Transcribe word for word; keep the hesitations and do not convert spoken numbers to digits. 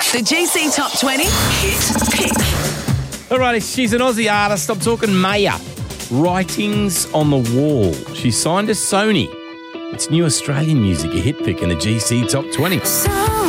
The G C Top twenty Hit Pick. All right, she's an Aussie artist. I'm talking Maya. Writings on the Wall. She signed to Sony. It's new Australian music, a hit pick in the G C Top twenty. So